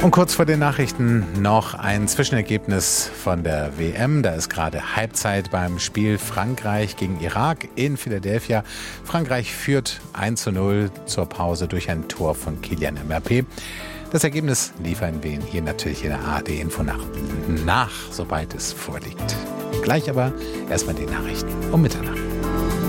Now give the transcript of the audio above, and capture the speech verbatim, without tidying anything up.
Und kurz vor den Nachrichten noch ein Zwischenergebnis von der W M. Da ist gerade Halbzeit beim Spiel Frankreich gegen Irak in Philadelphia. Frankreich führt eins zu null zur Pause durch ein Tor von Kylian Mbappé. Das Ergebnis liefern wir Ihnen hier natürlich in der A R D-Info nach, nach, sobald es vorliegt. Gleich aber erstmal die Nachrichten um Mitternacht.